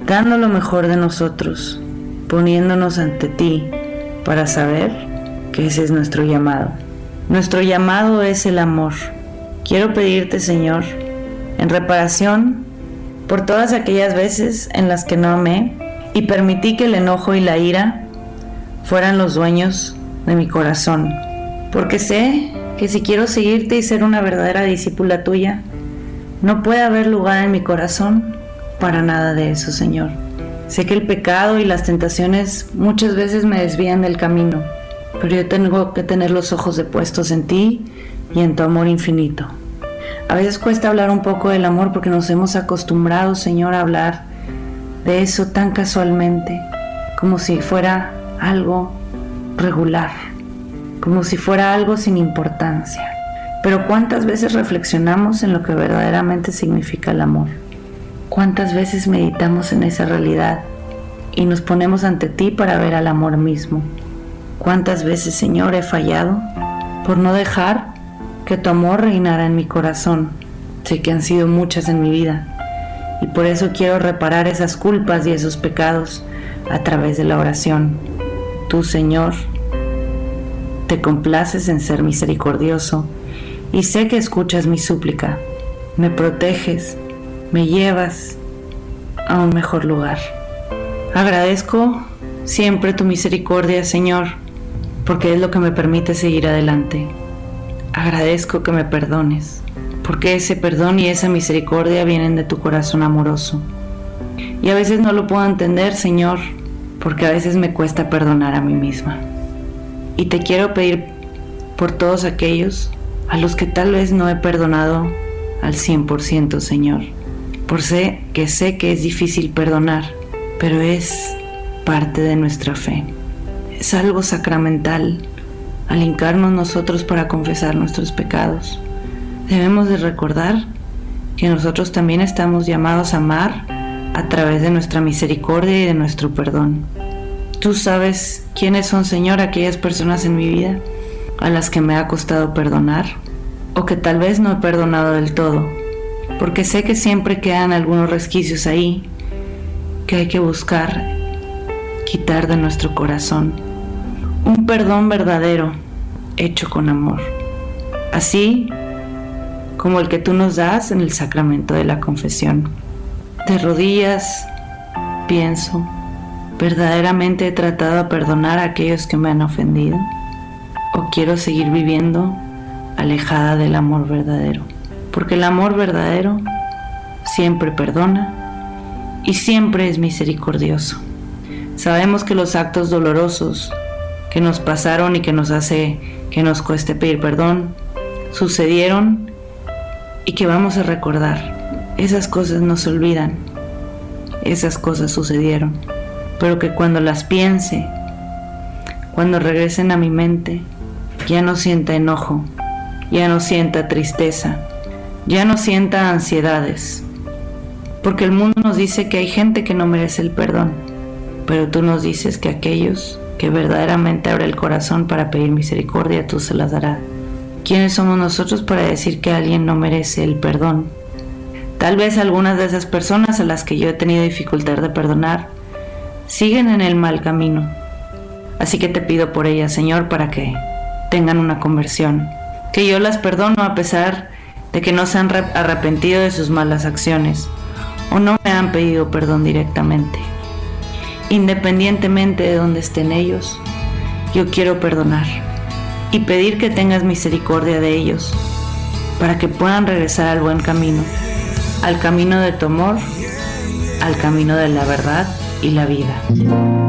dando lo mejor de nosotros, poniéndonos ante ti para saber que ese es nuestro llamado. Nuestro llamado es el amor. Quiero pedirte, Señor, en reparación por todas aquellas veces en las que no amé y permití que el enojo y la ira fueran los dueños de mi corazón, porque sé que si quiero seguirte y ser una verdadera discípula tuya, no puede haber lugar en mi corazón para nada de eso, Señor. Sé que el pecado y las tentaciones muchas veces me desvían del camino, pero yo tengo que tener los ojos puestos en ti y en tu amor infinito. A veces cuesta hablar un poco del amor porque nos hemos acostumbrado, Señor, a hablar de eso tan casualmente, como si fuera algo regular, como si fuera algo sin importancia. Pero ¿cuántas veces reflexionamos en lo que verdaderamente significa el amor? ¿Cuántas veces meditamos en esa realidad y nos ponemos ante ti para ver al amor mismo? ¿Cuántas veces, Señor, he fallado por no dejar que tu amor reinara en mi corazón? Sé que han sido muchas en mi vida y por eso quiero reparar esas culpas y esos pecados a través de la oración. Tú, Señor, te complaces en ser misericordioso y sé que escuchas mi súplica, me proteges, me llevas a un mejor lugar. Agradezco siempre tu misericordia, Señor, porque es lo que me permite seguir adelante. Agradezco que me perdones, porque ese perdón y esa misericordia vienen de tu corazón amoroso. Y a veces no lo puedo entender, Señor, porque a veces me cuesta perdonar a mí misma. Y te quiero pedir por todos aquellos a los que tal vez no he perdonado al 100%, Señor. Sé que es difícil perdonar, pero es parte de nuestra fe. Es algo sacramental al hincarnos nosotros para confesar nuestros pecados. Debemos de recordar que nosotros también estamos llamados a amar a través de nuestra misericordia y de nuestro perdón. Tú sabes quiénes son, Señor, aquellas personas en mi vida a las que me ha costado perdonar o que tal vez no he perdonado del todo, porque sé que siempre quedan algunos resquicios ahí que hay que buscar quitar de nuestro corazón. Un perdón verdadero hecho con amor, así como el que tú nos das en el sacramento de la confesión. De rodillas pienso, ¿verdaderamente he tratado de perdonar a aquellos que me han ofendido? ¿O quiero seguir viviendo alejada del amor verdadero? Porque el amor verdadero siempre perdona y siempre es misericordioso. Sabemos que los actos dolorosos que nos pasaron y que nos hace que nos cueste pedir perdón sucedieron y que vamos a recordar. Esas cosas no se olvidan, esas cosas sucedieron, pero que cuando las piense, cuando regresen a mi mente, ya no sienta enojo, ya no sienta tristeza, ya no sienta ansiedades, porque el mundo nos dice que hay gente que no merece el perdón, pero tú nos dices que aquellos que verdaderamente abren el corazón para pedir misericordia, tú se las darás. ¿Quiénes somos nosotros para decir que alguien no merece el perdón? Tal vez algunas de esas personas a las que yo he tenido dificultad de perdonar siguen en el mal camino. Así que te pido por ellas, Señor, para que tengan una conversión, que yo las perdono a pesar de que no se han arrepentido de sus malas acciones o no me han pedido perdón directamente. Independientemente de donde estén ellos, yo quiero perdonar y pedir que tengas misericordia de ellos para que puedan regresar al buen camino, al camino de tu amor, al camino de la verdad y la vida.